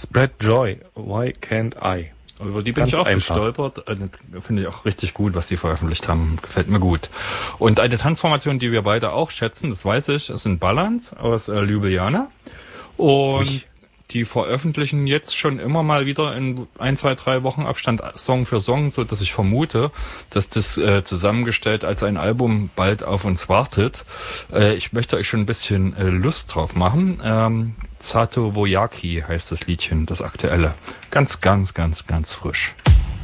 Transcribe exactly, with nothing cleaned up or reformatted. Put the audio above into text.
Spread Joy, Why Can't I? Über die bin Ganz ich auch einfach. gestolpert. Finde ich auch richtig gut, was die veröffentlicht haben. Gefällt mir gut. Und eine Tanzformation, die wir beide auch schätzen, das weiß ich, das sind Balance aus äh, Ljubljana. Und Ui. die veröffentlichen jetzt schon immer mal wieder in ein, zwei, drei Wochen Abstand Song für Song, so dass ich vermute, dass das äh, zusammengestellt als ein Album bald auf uns wartet. Äh, ich möchte euch schon ein bisschen äh, Lust drauf machen. Ähm, Zato Vojaki heißt das Liedchen, das aktuelle. Ganz, ganz, ganz, ganz frisch.